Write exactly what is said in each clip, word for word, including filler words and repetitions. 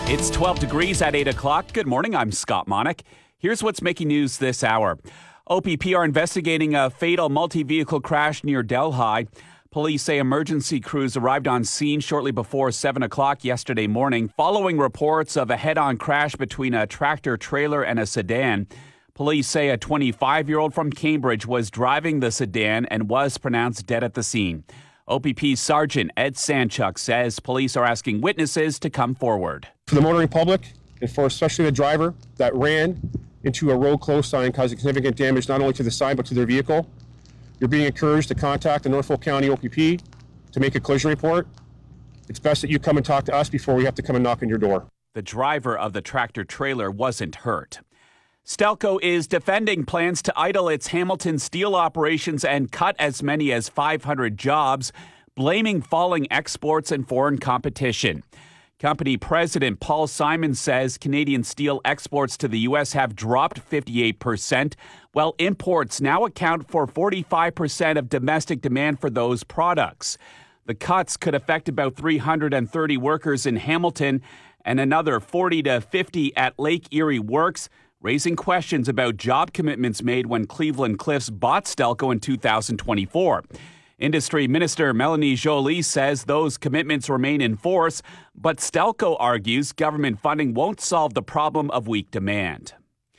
It's twelve degrees at eight o'clock. Good morning, I'm Scott Monick. Here's what's making news this hour. O P P are investigating a fatal multi-vehicle crash near Delhi. Police say emergency crews arrived on scene shortly before seven o'clock yesterday morning, following reports of a head-on crash between a tractor-trailer and a sedan. Police say a twenty-five-year-old from Cambridge was driving the sedan and was pronounced dead at the scene. O P P Sergeant Ed Sanchuk says police are asking witnesses to come forward. For the motoring public, and for especially the driver that ran into a road close sign, causing significant damage not only to the sign but to their vehicle, you're being encouraged to contact the Norfolk County O P P to make a collision report. It's best that you come and talk to us before we have to come and knock on your door. The driver of the tractor-trailer wasn't hurt. Stelco is defending plans to idle its Hamilton steel operations and cut as many as five hundred jobs, blaming falling exports and foreign competition. Company President Paul Simon says Canadian steel exports to the U S have dropped fifty-eight percent, while imports now account for forty-five percent of domestic demand for those products. The cuts could affect about three hundred thirty workers in Hamilton and another forty to fifty at Lake Erie Works, raising questions about job commitments made when Cleveland Cliffs bought Stelco in two thousand twenty-four. Industry Minister Melanie Joly says those commitments remain in force, but Stelco argues government funding won't solve the problem of weak demand.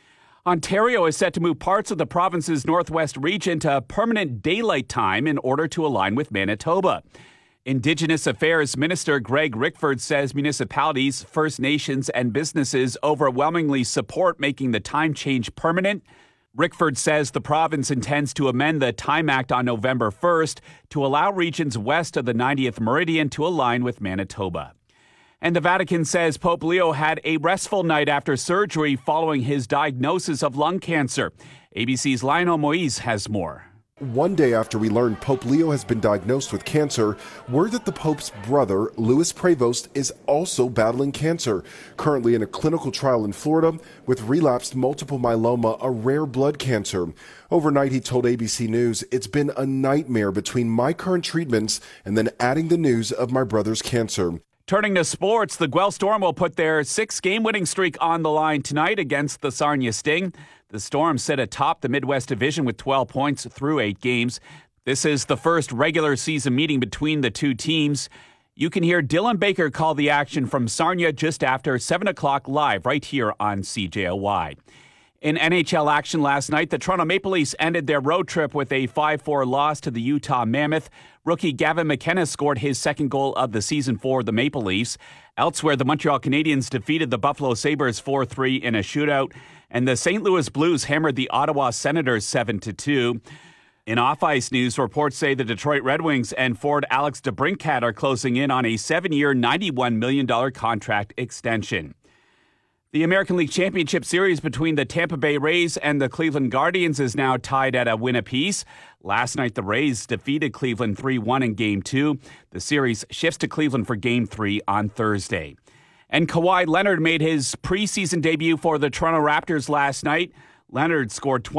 Ontario is set to move parts of the province's northwest region to permanent daylight time in order to align with Manitoba. Indigenous Affairs Minister Greg Rickford says municipalities, First Nations, and businesses overwhelmingly support making the time change permanent. Rickford says the province intends to amend the Time Act on November first to allow regions west of the ninetieth meridian to align with Manitoba. And the Vatican says Pope Leo had a restful night after surgery following his diagnosis of lung cancer. A B C's Lionel Moise has more. One day after we learned Pope Leo has been diagnosed with cancer, word that the Pope's brother, Louis Prevost, is also battling cancer, currently in a clinical trial in Florida with relapsed multiple myeloma, a rare blood cancer. Overnight, he told A B C News, "It's been a nightmare between my current treatments and then adding the news of my brother's cancer." Turning to sports, the Guelph Storm will put their six-game winning streak on the line tonight against the Sarnia Sting. The Storm sit atop the Midwest Division with twelve points through eight games. This is the first regular season meeting between the two teams. You can hear Dylan Baker call the action from Sarnia just after seven o'clock live right here on C J O Y. In N H L action last night, the Toronto Maple Leafs ended their road trip with a five four loss to the Utah Mammoth. Rookie Gavin McKenna scored his second goal of the season for the Maple Leafs. Elsewhere, the Montreal Canadiens defeated the Buffalo Sabres four three in a shootout, and the Saint Louis Blues hammered the Ottawa Senators seven to two. In off-ice news, reports say the Detroit Red Wings and forward Alex DeBrincat are closing in on a seven-year, ninety-one million dollars contract extension. The American League Championship Series between the Tampa Bay Rays and the Cleveland Guardians is now tied at a win apiece. Last night, the Rays defeated Cleveland three one in Game two. The series shifts to Cleveland for Game three on Thursday. And Kawhi Leonard made his preseason debut for the Toronto Raptors last night. Leonard scored twenty